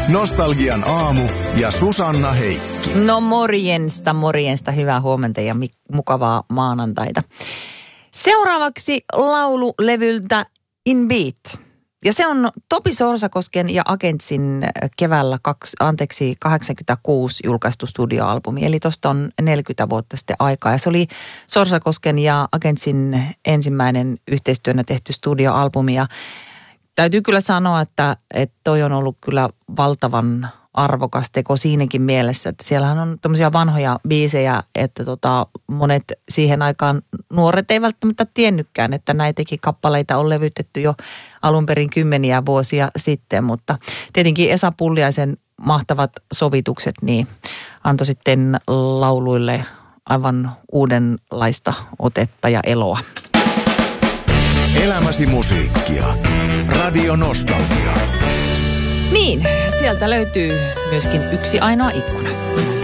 Nostalgian aamu ja Susanna Heikki. No morjensta, hyvää huomenta ja mukavaa maanantaita. Seuraavaksi laululevyltä In Beat. Ja se on Topi Sorsakosken ja Agentsin keväällä 86 julkaistu studioalbumi. Eli tosta on 40 vuotta sitten aikaa. Ja se oli Sorsakosken ja Agentsin ensimmäinen yhteistyönä tehty studioalbumi. Ja täytyy kyllä sanoa, että toi on ollut kyllä valtavan arvokas teko siinäkin mielessä, että siellähän on tämmöisiä vanhoja biisejä, että monet siihen aikaan nuoret ei välttämättä tiennytkään, että näitäkin kappaleita on levytetty jo alun perin kymmeniä vuosia sitten, mutta tietenkin Esa Pulliaisen mahtavat sovitukset niin antoi sitten lauluille aivan uudenlaista otetta ja eloa. Elämäsi musiikkia. Radio Nostalgia. Niin, sieltä löytyy myöskin Yksi ainoa ikkuna.